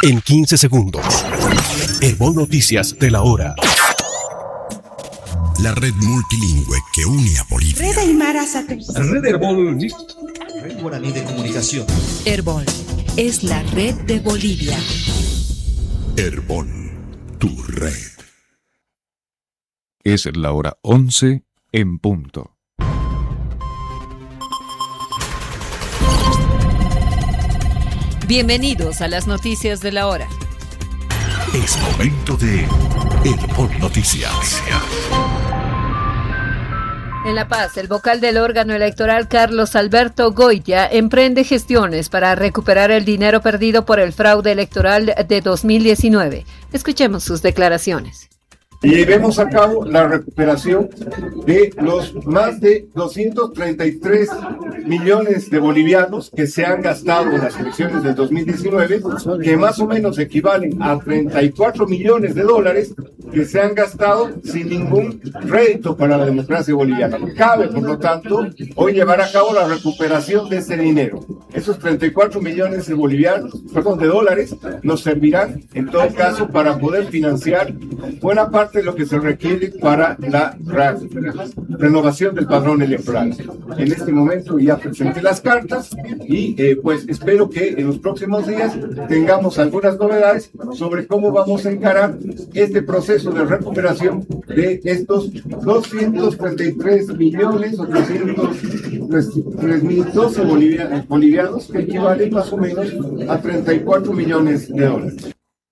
en 15 segundos. Herbol Noticias de la hora. La red multilingüe que une a Bolivia. Red Aymara Satélite. Red Herbol. Red Guaraní de Comunicación. Herbol es la red de Bolivia. Herbol, tu red. Es la hora 11 en punto. Bienvenidos a las noticias de la hora. Es momento de Herbol Noticias. En La Paz, el vocal del órgano electoral Carlos Alberto Goya emprende gestiones para recuperar el dinero perdido por el fraude electoral de 2019. Escuchemos sus declaraciones. Llevemos a cabo la recuperación de los más de 233 millones de bolivianos que se han gastado en las elecciones del 2019, que más o menos equivalen a 34 millones de dólares que se han gastado sin ningún rédito para la democracia boliviana. Cabe, por lo tanto, hoy llevar a cabo la recuperación de ese dinero. Esos 34 millones de dólares nos servirán, en todo caso, para poder financiar buena parte de lo que se requiere para la renovación del padrón electoral. En este momento ya presenté las cartas y pues espero que en los próximos días tengamos algunas novedades sobre cómo vamos a encarar este proceso de recuperación de estos 233.803.012 bolivianos, que equivalen más o menos a 34 millones de dólares.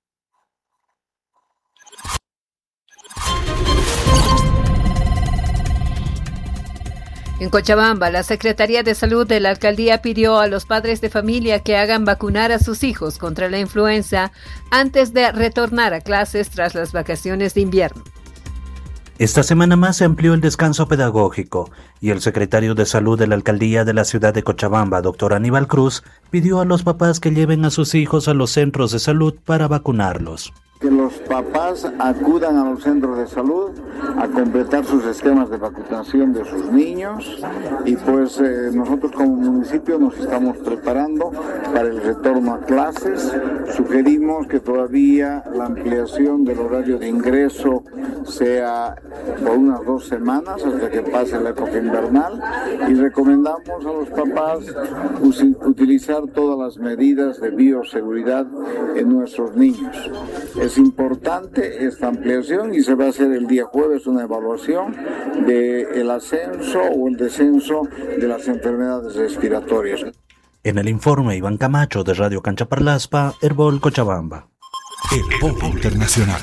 En Cochabamba, la Secretaría de Salud de la Alcaldía pidió a los padres de familia que hagan vacunar a sus hijos contra la influenza antes de retornar a clases tras las vacaciones de invierno. Esta semana más se amplió el descanso pedagógico y el secretario de Salud de la Alcaldía de la ciudad de Cochabamba, doctor Aníbal Cruz, pidió a los papás que lleven a sus hijos a los centros de salud para vacunarlos. Que los papás acudan a los centros de salud a completar sus esquemas de vacunación de sus niños y pues nosotros como municipio nos estamos preparando para el retorno a clases. Sugerimos que todavía la ampliación del horario de ingreso sea por unas 2 semanas hasta que pase la época invernal y recomendamos a los papás utilizar todas las medidas de bioseguridad en nuestros niños. Es importante esta ampliación y se va a hacer el día jueves una evaluación del ascenso o el descenso de las enfermedades respiratorias. En el informe, Iván Camacho de Radio Cancha Parlaspa, Herbol Cochabamba. Herbol Internacional.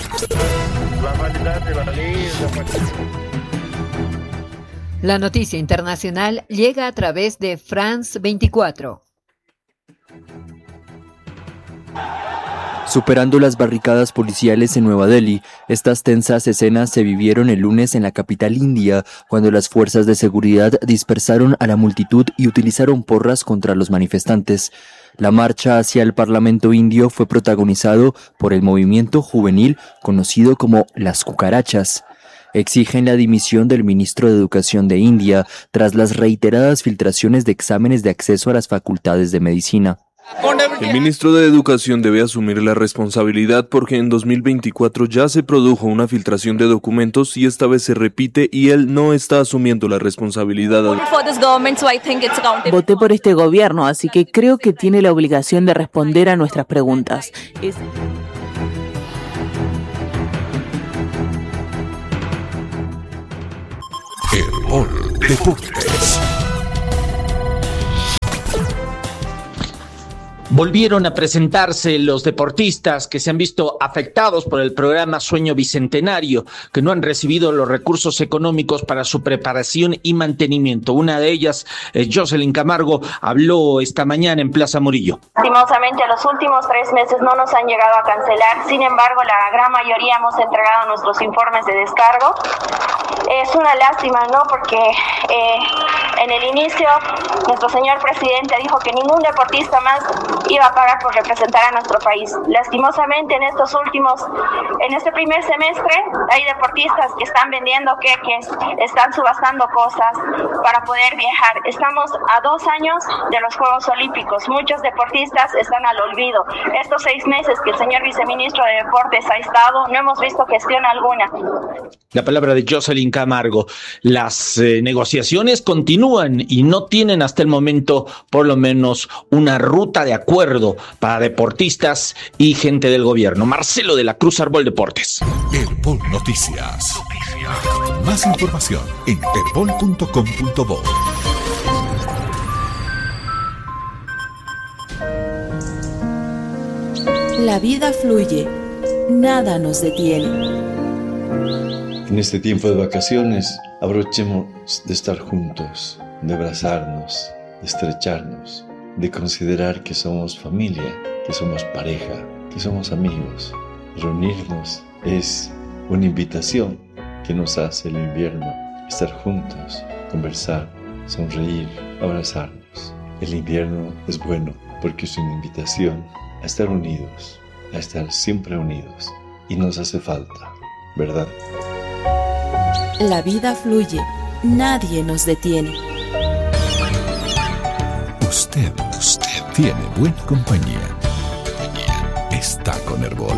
La noticia internacional llega a través de France 24. Superando las barricadas policiales en Nueva Delhi, estas tensas escenas se vivieron el lunes en la capital india, cuando las fuerzas de seguridad dispersaron a la multitud y utilizaron porras contra los manifestantes. La marcha hacia el Parlamento indio fue protagonizado por el movimiento juvenil conocido como las cucarachas. Exigen la dimisión del ministro de Educación de India tras las reiteradas filtraciones de exámenes de acceso a las facultades de medicina. El ministro de Educación debe asumir la responsabilidad porque en 2024 ya se produjo una filtración de documentos y esta vez se repite y él no está asumiendo la responsabilidad. Voté por este gobierno, así que creo que tiene la obligación de responder a nuestras preguntas. Herbol Deportes. Volvieron a presentarse los deportistas que se han visto afectados por el programa Sueño Bicentenario, que no han recibido los recursos económicos para su preparación y mantenimiento. Una de ellas, Jocelyn Camargo, habló esta mañana en Plaza Murillo. Lastimosamente, los últimos 3 meses no nos han llegado a cancelar. Sin embargo, la gran mayoría hemos entregado nuestros informes de descargo. Es una lástima, ¿no? Porque en el inicio nuestro señor presidente dijo que ningún deportista más iba a pagar por representar a nuestro país. Lastimosamente en este primer semestre hay deportistas que están vendiendo queques, están subastando cosas para poder viajar. Estamos a 2 años de los Juegos Olímpicos. Muchos deportistas están al olvido. Estos 6 meses que el señor viceministro de Deportes ha estado, no hemos visto gestión alguna. La palabra de Jocelyn Camargo. Las negociaciones continúan y no tienen hasta el momento, por lo menos, una ruta de acuerdo para deportistas y gente del gobierno. Marcelo de la Cruz, Arbol Deportes. Herbol Noticias. Más información en herbol.com.bo. La vida fluye, nada nos detiene. En este tiempo de vacaciones, aprovechemos de estar juntos, de abrazarnos, de estrecharnos, de considerar que somos familia, que somos pareja, que somos amigos. Reunirnos es una invitación que nos hace el invierno, estar juntos, conversar, sonreír, abrazarnos. El invierno es bueno porque es una invitación a estar unidos, a estar siempre unidos, y nos hace falta, ¿verdad? La vida fluye, nadie nos detiene. Usted tiene buena compañía. Está con Herbol.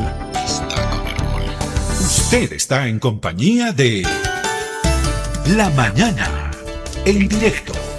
Usted está en compañía de La Mañana, en directo.